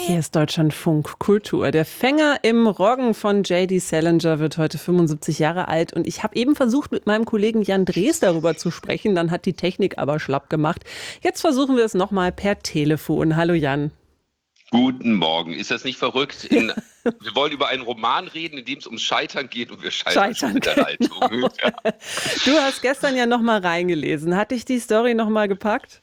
Hier ist Deutschlandfunk Kultur. Der Fänger im Roggen von J.D. Salinger wird heute 75 Jahre alt. Und ich habe eben versucht, mit meinem Kollegen Jan Drees darüber zu sprechen. Dann hat die Technik aber schlapp gemacht. Jetzt versuchen wir es nochmal per Telefon. Hallo Jan. Guten Morgen. Ist das nicht verrückt? Wir wollen über einen Roman reden, in dem es ums Scheitern geht und wir scheitern schon mit der Leitung. Genau. Ja. Du hast gestern ja nochmal reingelesen. Hat dich die Story nochmal gepackt?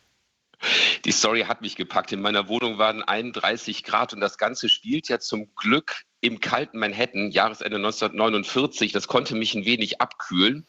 Die Story hat mich gepackt. In meiner Wohnung waren 31 Grad und das Ganze spielt ja zum Glück im kalten Manhattan, Jahresende 1949. Das konnte mich ein wenig abkühlen.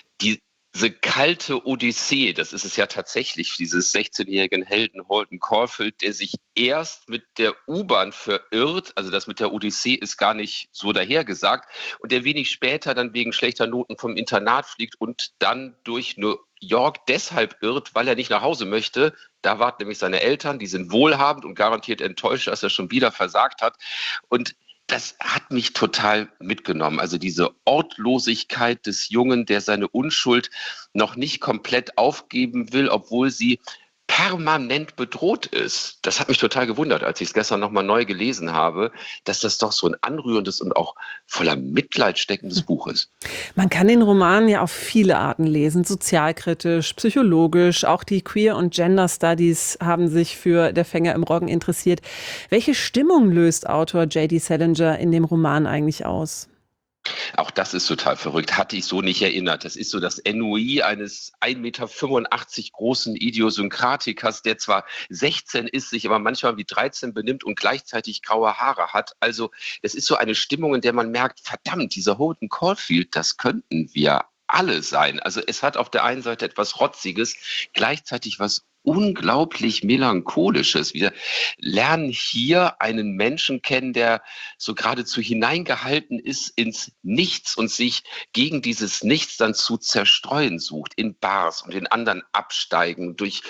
Diese kalte Odyssee, das ist es ja tatsächlich, dieses 16-jährigen Helden Holden Caulfield, der sich erst mit der U-Bahn verirrt, also das mit der Odyssee ist gar nicht so dahergesagt, und der wenig später dann wegen schlechter Noten vom Internat fliegt und dann durch New York deshalb irrt, weil er nicht nach Hause möchte. Da warten nämlich seine Eltern, die sind wohlhabend und garantiert enttäuscht, dass er schon wieder versagt hat. Und das hat mich total mitgenommen. Also diese Ortlosigkeit des Jungen, der seine Unschuld noch nicht komplett aufgeben will, obwohl sie permanent bedroht ist. Das hat mich total gewundert, als ich es gestern nochmal neu gelesen habe, dass das doch so ein anrührendes und auch voller Mitleid steckendes Buch ist. Man kann den Roman ja auf viele Arten lesen, sozialkritisch, psychologisch. Auch die Queer- und Gender-Studies haben sich für Der Fänger im Roggen interessiert. Welche Stimmung löst Autor J.D. Salinger in dem Roman eigentlich aus? Auch das ist total verrückt, hatte ich so nicht erinnert. Das ist so das Ennui eines 1,85 Meter großen Idiosynkratikers, der zwar 16 ist, sich aber manchmal wie 13 benimmt und gleichzeitig graue Haare hat. Also es ist so eine Stimmung, in der man merkt, verdammt, dieser Holden Caulfield, das könnten wir alle sein. Also es hat auf der einen Seite etwas Rotziges, gleichzeitig was unglaublich Melancholisches. Wir lernen hier einen Menschen kennen, der so geradezu hineingehalten ist ins Nichts und sich gegen dieses Nichts dann zu zerstreuen sucht, in Bars und in anderen Absteigen, durch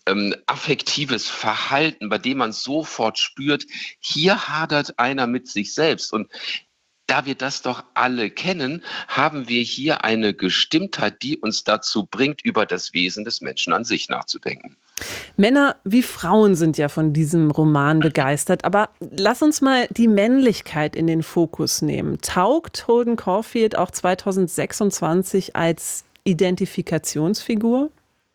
affektives Verhalten, bei dem man sofort spürt, hier hadert einer mit sich selbst. Und da wir das doch alle kennen, haben wir hier eine Gestimmtheit, die uns dazu bringt, über das Wesen des Menschen an sich nachzudenken. Männer wie Frauen sind ja von diesem Roman begeistert. Aber lass uns mal die Männlichkeit in den Fokus nehmen. Taugt Holden Caulfield auch 2026 als Identifikationsfigur?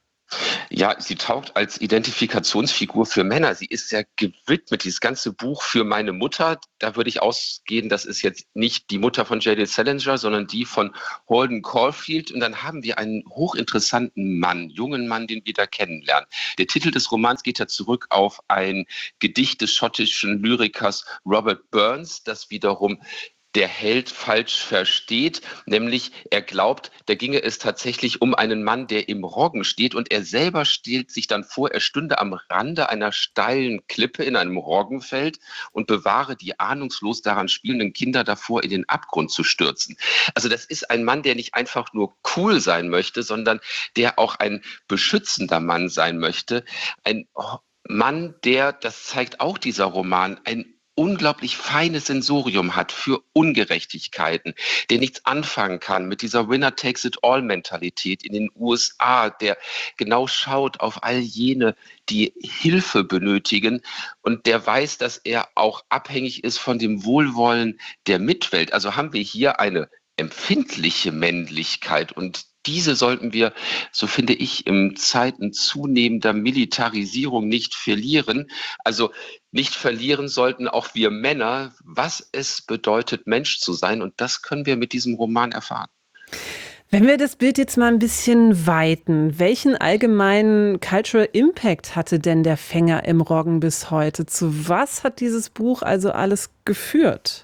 Ja, sie taugt als Identifikationsfigur für Männer. Sie ist ja gewidmet, dieses ganze Buch für meine Mutter. Da würde ich ausgehen, das ist jetzt nicht die Mutter von J.D. Salinger, sondern die von Holden Caulfield. Und dann haben wir einen hochinteressanten Mann, jungen Mann, den wir da kennenlernen. Der Titel des Romans geht ja zurück auf ein Gedicht des schottischen Lyrikers Robert Burns, das wiederum der Held falsch versteht, nämlich er glaubt, da ginge es tatsächlich um einen Mann, der im Roggen steht, und er selber stellt sich dann vor, er stünde am Rande einer steilen Klippe in einem Roggenfeld und bewahre die ahnungslos daran spielenden Kinder davor, in den Abgrund zu stürzen. Also das ist ein Mann, der nicht einfach nur cool sein möchte, sondern der auch ein beschützender Mann sein möchte. Ein Mann, der, das zeigt auch dieser Roman, ein unglaublich feines Sensorium hat für Ungerechtigkeiten, der nichts anfangen kann mit dieser Winner-takes-it-all-Mentalität in den USA, der genau schaut auf all jene, die Hilfe benötigen, und der weiß, dass er auch abhängig ist von dem Wohlwollen der Mitwelt. Also haben wir hier eine empfindliche Männlichkeit, und diese sollten wir, so finde ich, in Zeiten zunehmender Militarisierung nicht verlieren. Also nicht verlieren sollten auch wir Männer, was es bedeutet, Mensch zu sein. Und das können wir mit diesem Roman erfahren. Wenn wir das Bild jetzt mal ein bisschen weiten, welchen allgemeinen Cultural Impact hatte denn Der Fänger im Roggen bis heute? Zu was hat dieses Buch also alles geführt?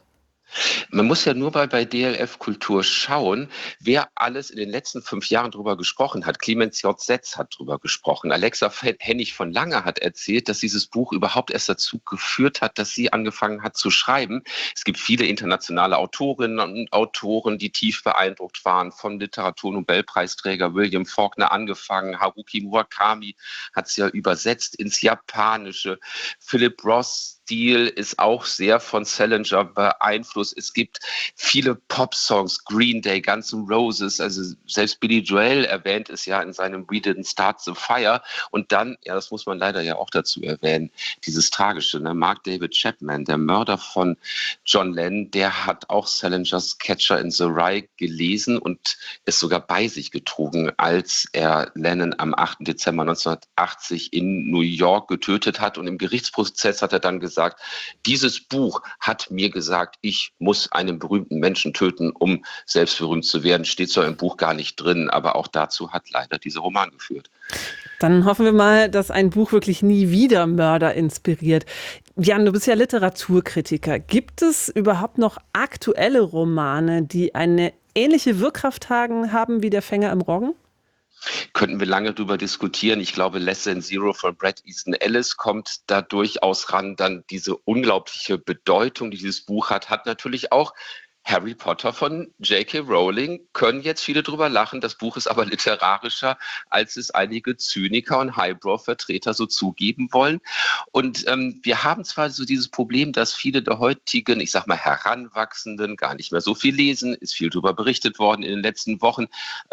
Man muss ja nur mal bei DLF Kultur schauen, wer alles in den letzten 5 Jahren drüber gesprochen hat. Clemens J. Setz hat drüber gesprochen. Alexa Hennig von Lange hat erzählt, dass dieses Buch überhaupt erst dazu geführt hat, dass sie angefangen hat zu schreiben. Es gibt viele internationale Autorinnen und Autoren, die tief beeindruckt waren, von Literaturnobelpreisträger William Faulkner angefangen. Haruki Murakami hat es ja übersetzt ins Japanische. Philip Roth Stil ist auch sehr von Salinger beeinflusst. Es gibt viele Pop-Songs, Green Day, Guns N' Roses, also selbst Billy Joel erwähnt es ja in seinem We Didn't Start the Fire. Und dann, ja, das muss man leider ja auch dazu erwähnen, dieses Tragische, ne? Mark David Chapman, der Mörder von John Lennon, der hat auch Salingers Catcher in the Rye gelesen und es sogar bei sich getragen, als er Lennon am 8. Dezember 1980 in New York getötet hat. Und im Gerichtsprozess hat er dann gesagt, dieses Buch hat mir gesagt, ich muss einen berühmten Menschen töten, um selbst berühmt zu werden. Steht zwar im Buch gar nicht drin, aber auch dazu hat leider dieser Roman geführt. Dann hoffen wir mal, dass ein Buch wirklich nie wieder Mörder inspiriert. Jan, du bist ja Literaturkritiker. Gibt es überhaupt noch aktuelle Romane, die eine ähnliche Wirkkraft haben wie Der Fänger im Roggen? Könnten wir lange darüber diskutieren. Ich glaube, Less Than Zero von Bret Easton Ellis kommt da durchaus ran. Dann diese unglaubliche Bedeutung, die dieses Buch hat, hat natürlich auch Harry Potter von J.K. Rowling. Können jetzt viele drüber lachen. Das Buch ist aber literarischer, als es einige Zyniker und Highbrow-Vertreter so zugeben wollen. Und wir haben zwar so dieses Problem, dass viele der heutigen, ich sag mal, Heranwachsenden gar nicht mehr so viel lesen. Ist viel darüber berichtet worden in den letzten Wochen.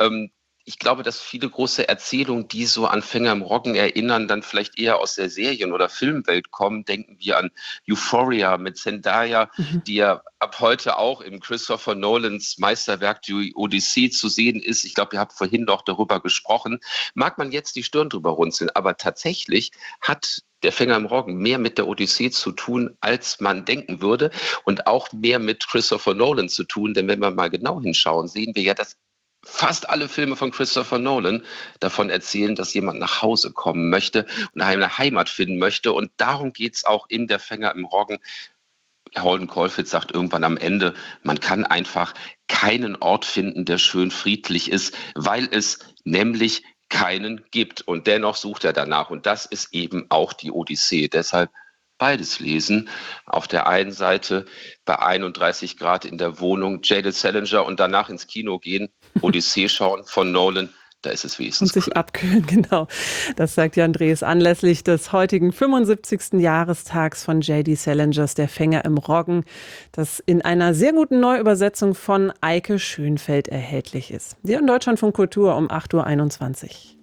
Ich glaube, dass viele große Erzählungen, die so an Fänger im Roggen erinnern, dann vielleicht eher aus der Serien- oder Filmwelt kommen. Denken wir an Euphoria mit Zendaya, die ja ab heute auch im Christopher Nolans Meisterwerk Die Odyssee zu sehen ist. Ich glaube, ihr habt vorhin noch darüber gesprochen. Mag man jetzt die Stirn drüber runzeln, aber tatsächlich hat Der Fänger im Roggen mehr mit der Odyssee zu tun, als man denken würde und auch mehr mit Christopher Nolan zu tun. Denn wenn wir mal genau hinschauen, sehen wir ja, dass fast alle Filme von Christopher Nolan davon erzählen, dass jemand nach Hause kommen möchte und eine Heimat finden möchte. Und darum geht es auch in Der Fänger im Roggen. Holden Caulfield sagt irgendwann am Ende, man kann einfach keinen Ort finden, der schön friedlich ist, weil es nämlich keinen gibt. Und dennoch sucht er danach. Und das ist eben auch die Odyssee. Deshalb beides lesen. Auf der einen Seite bei 31 Grad in der Wohnung J.D. Salinger und danach ins Kino gehen, Odyssee schauen von Nolan. Da ist es wenigstens. Und sich abkühlen, genau. Das sagt Jan Drees anlässlich des heutigen 75. Jahrestags von J.D. Salingers Der Fänger im Roggen, das in einer sehr guten Neuübersetzung von Eike Schönfeld erhältlich ist. Hier in Deutschlandfunk Kultur um 8.21 Uhr.